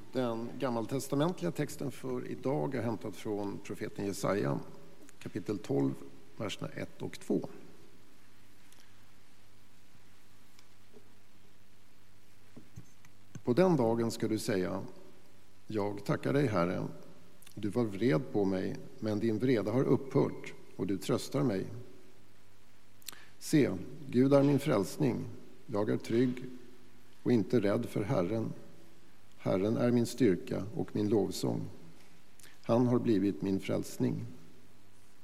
Den gammaltestamentliga texten för idag är hämtad från profeten Jesaja, kapitel 12, verserna 1 och 2. På den dagen ska du säga: Jag tackar dig, Herre. Du var vred på mig, men din vrede har upphört och du tröstar mig. Se, Gud är min frälsning. Jag är trygg och inte rädd för Herren. Herren är min styrka och min lovsång. Han har blivit min frälsning.